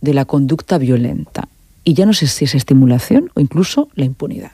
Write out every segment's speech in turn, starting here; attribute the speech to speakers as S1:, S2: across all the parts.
S1: de la conducta violenta? Y ya no sé si es estimulación o incluso la impunidad.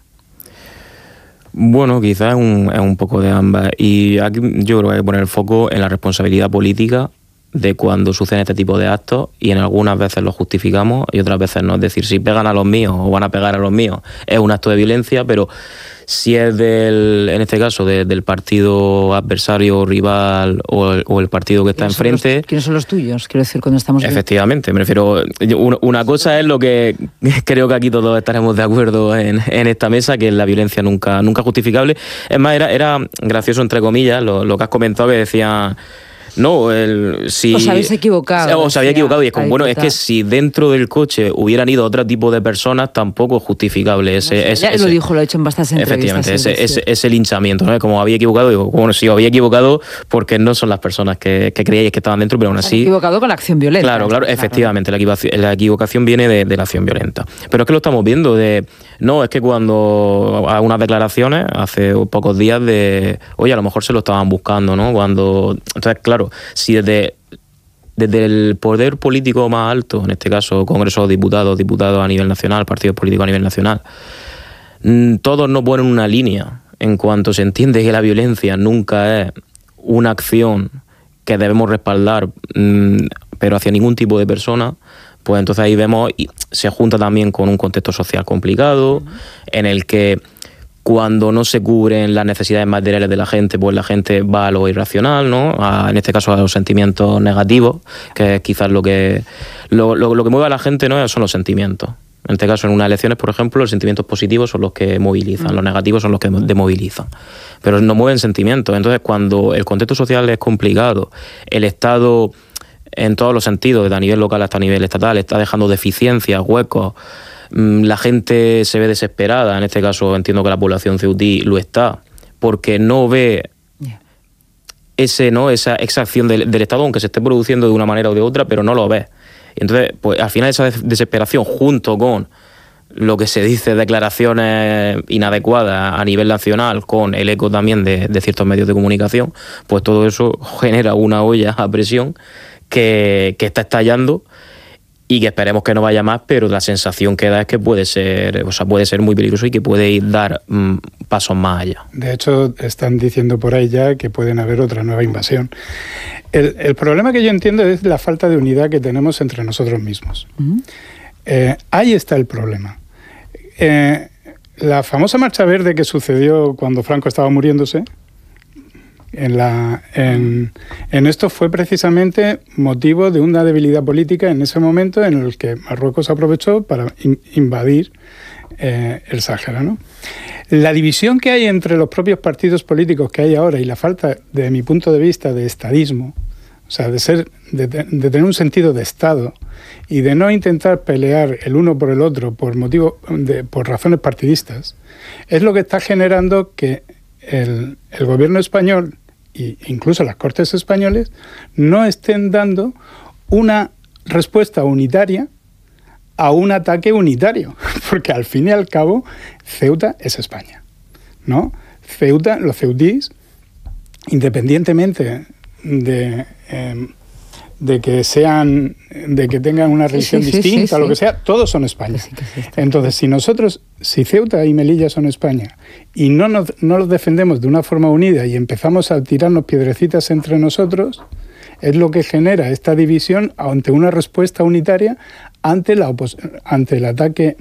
S2: Bueno, quizás es un poco de ambas. Y aquí yo creo que hay que poner el foco en la responsabilidad política de cuando suceden este tipo de actos, y en algunas veces los justificamos y otras veces no. Es decir, si pegan a los míos o van a pegar a los míos, es un acto de violencia, pero si es en este caso del partido adversario, rival o el partido que está enfrente...
S1: ¿Quiénes son los tuyos? Quiero decir, cuando estamos...
S2: Efectivamente, me refiero... Una cosa es lo que creo que aquí todos estaremos de acuerdo en esta mesa, que es la violencia nunca justificable. Es más, era gracioso, entre comillas, lo que has comentado, que decía... No, si...
S1: Os habéis equivocado.
S2: Os había equivocado, y es como, bueno, es que si dentro del coche hubieran ido otro tipo de personas, tampoco es justificable
S1: ya lo dijo, lo ha hecho en bastantes entrevistas.
S2: Efectivamente, ese linchamiento, ¿no? Como había equivocado, digo, bueno, sí, había equivocado porque no son las personas que creíais que estaban dentro, pero aún así...
S1: equivocado con la acción violenta.
S2: Claro, efectivamente, la equivocación viene de la acción violenta. Pero es que lo estamos viendo, no, es que cuando a unas declaraciones, hace pocos días, oye, a lo mejor se lo estaban buscando, ¿no? Entonces, claro, si desde el poder político más alto, en este caso Congreso de Diputados a nivel nacional, partidos políticos a nivel nacional, todos no ponen una línea en cuanto se entiende que la violencia nunca es una acción que debemos respaldar, pero hacia ningún tipo de persona, pues entonces ahí vemos, y se junta también con un contexto social complicado, en el que cuando no se cubren las necesidades materiales de la gente, pues la gente va a lo irracional, ¿no? En este caso a los sentimientos negativos, que es quizás lo que mueve a la gente, ¿no? Son los sentimientos. En este caso, en unas elecciones, por ejemplo, los sentimientos positivos son los que movilizan, los negativos son los que demovilizan. Pero no mueven sentimientos. Entonces, cuando el contexto social es complicado, el Estado, en todos los sentidos, desde a nivel local hasta a nivel estatal, está dejando deficiencias, huecos, la gente se ve desesperada. En este caso entiendo que la población ceutí lo está, porque no ve esa acción del Estado, aunque se esté produciendo de una manera o de otra, pero no lo ve. Entonces, pues al final esa desesperación, junto con lo que se dice, declaraciones inadecuadas a nivel nacional, con el eco también de ciertos medios de comunicación, pues todo eso genera una olla a presión que está estallando, y que esperemos que no vaya más, pero la sensación que da es que puede ser muy peligroso y que puede dar pasos más allá.
S3: De hecho, están diciendo por ahí ya que pueden haber otra nueva invasión. El problema que yo entiendo es la falta de unidad que tenemos entre nosotros mismos. Ahí está el problema. La famosa marcha verde que sucedió cuando Franco estaba muriéndose, en esto fue precisamente motivo de una debilidad política en ese momento en el que Marruecos aprovechó para invadir el Sáhara, ¿no? La división que hay entre los propios partidos políticos que hay ahora y la falta, de mi punto de vista, de estadismo, o sea, de tener un sentido de Estado y de no intentar pelear el uno por el otro por razones partidistas, es lo que está generando que el gobierno español e incluso las Cortes españoles no estén dando una respuesta unitaria a un ataque unitario, porque al fin y al cabo Ceuta es España, ¿no? Ceuta, los ceutíes, independientemente de que tengan una religión distinta, lo que sea, todos son España. Entonces, si Ceuta y Melilla son España y no los defendemos de una forma unida y empezamos a tirarnos piedrecitas entre nosotros, es lo que genera esta división ante una respuesta unitaria ante el ataque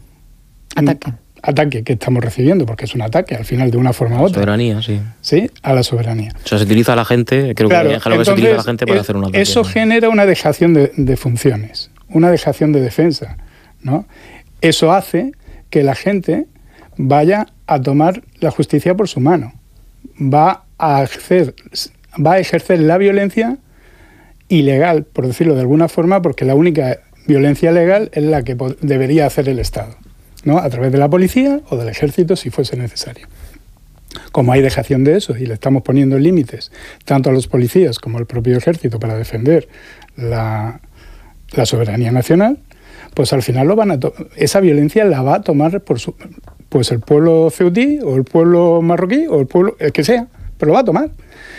S3: que estamos recibiendo, porque es un ataque al final de una forma u otra.
S2: Soberanía, sí.
S3: Sí, a la soberanía.
S2: O sea, se utiliza a la gente, creo
S3: claro,
S2: que se utiliza a la gente para hacer un ataque.
S3: Eso genera una dejación de funciones, una dejación de defensa, ¿no? Eso hace que la gente vaya a tomar la justicia por su mano, va a ejercer la violencia ilegal, por decirlo de alguna forma, porque la única violencia legal es la que debería hacer el Estado, ¿no? A través de la policía o del ejército si fuese necesario. Como hay dejación de eso y le estamos poniendo límites tanto a los policías como al propio ejército para defender la soberanía nacional, pues al final esa violencia la va a tomar pues el pueblo ceutí o el pueblo marroquí o el pueblo el que sea, pero lo va a tomar.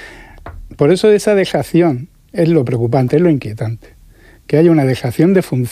S3: Por eso esa dejación es lo preocupante, es lo inquietante, que haya una dejación de función